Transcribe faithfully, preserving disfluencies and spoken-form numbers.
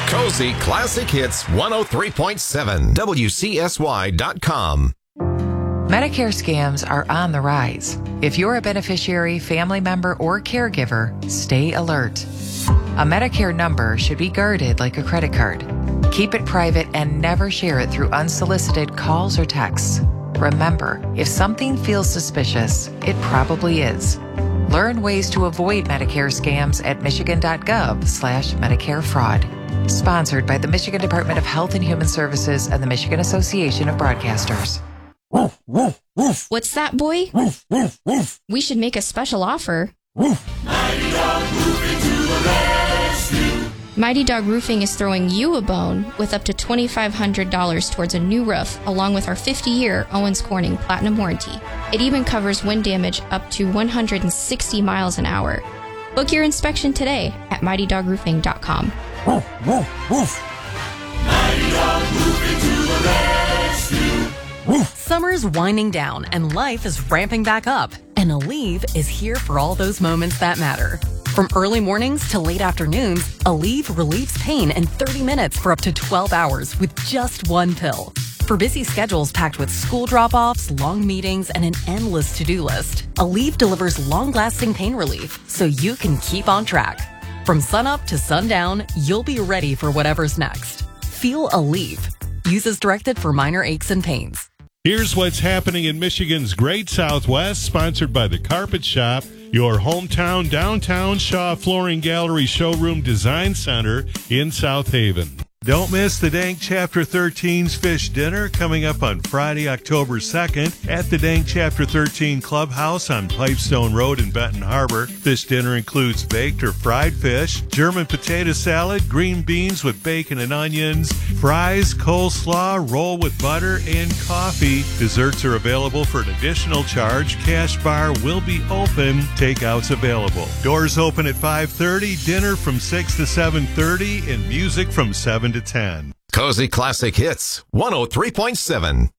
Cozy Classic Hits one oh three point seven, W C S Y dot com. Medicare scams are on the rise. If you're a beneficiary, family member, or caregiver, stay alert. A Medicare number should be guarded like a credit card. Keep it private and never share it through unsolicited calls or texts. Remember, if something feels suspicious, it probably is. Learn ways to avoid Medicare scams at michigan.gov slash Medicare fraud. Sponsored by the Michigan Department of Health and Human Services and the Michigan Association of Broadcasters. What's that, boy? We should make a special offer. Mighty Dog Roofing to the rescue. Mighty Dog Roofing is throwing you a bone with up to twenty-five hundred dollars towards a new roof, along with our fifty-year Owens Corning Platinum Warranty. It even covers wind damage up to one hundred sixty miles an hour. Book your inspection today at mighty dog roofing dot com. Mighty Dog Roofing to the rescue. Summer's winding down and life is ramping back up. And Aleve is here for all those moments that matter. From early mornings to late afternoons, Aleve relieves pain in thirty minutes for up to twelve hours with just one pill. For busy schedules packed with school drop-offs, long meetings, and an endless to-do list, Aleve delivers long-lasting pain relief so you can keep on track. From sunup to sundown, you'll be ready for whatever's next. Feel Aleve. Use as directed for minor aches and pains. Here's what's happening in Michigan's Great Southwest, sponsored by The Carpet Shop, your hometown downtown Shaw Flooring Gallery Showroom Design Center in South Haven. Don't miss the Dank Chapter thirteen's Fish Dinner coming up on Friday, October second at the Dank Chapter thirteen Clubhouse on Pipestone Road in Benton Harbor. Fish dinner includes baked or fried fish, German potato salad, green beans with bacon and onions, fries, coleslaw, roll with butter, and coffee. Desserts are available for an additional charge. Cash bar will be open. Takeouts available. Doors open at five thirty, dinner from six to seven thirty, and music from seven to ten. Cozy Classic Hits one oh three point seven.